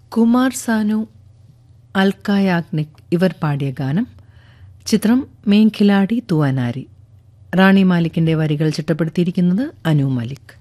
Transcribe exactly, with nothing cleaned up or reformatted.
കുമാർ സാനു, അൽക്ക യാഗ്നിക് ഇവർ പാടിയ ഗാനം. ചിത്രം മെയിൻ ഖിലാടി തുവനാരി. റാണി മാലിക്കിന്റെ വരികൾ ചിട്ടപ്പെടുത്തിയിരിക്കുന്നത് അനു മലിക്.